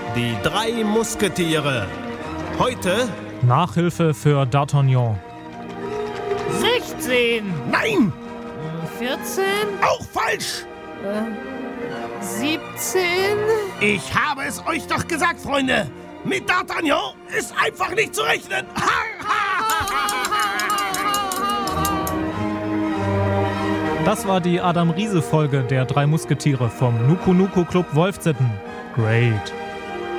Die 3 Musketiere. Heute Nachhilfe für D'Artagnan. 16. Nein! 14. Auch falsch! 17. Ich habe es euch doch gesagt, Freunde. Mit D'Artagnan ist einfach nicht zu rechnen. Das war die Adam Riese-Folge der 3 Musketiere vom Nuku Nuku Club Wolfsitten. Great.